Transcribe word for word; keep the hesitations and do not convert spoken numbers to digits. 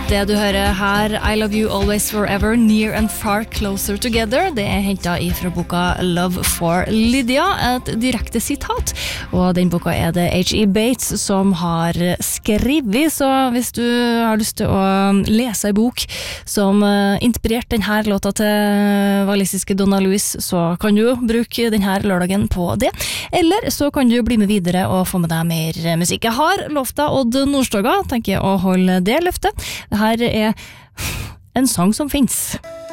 Det du hører her, I Love You Always Forever, Near and Far Closer Together, det er hentet ifra boka Love for Lydia, et direkte sitat, og den boka er det H E Bates som har skrevet, så hvis du har lyst til å lese en bok som inspirerte denne låta til walisiske Donna Louis, så kan du bruke denne lørdagen på det, eller så kan du bli med videre og få med deg mer musikk. Jeg har lovt deg Odd Nordstoga, tenker jeg å holde det løftet. Det her er en sang som finnes.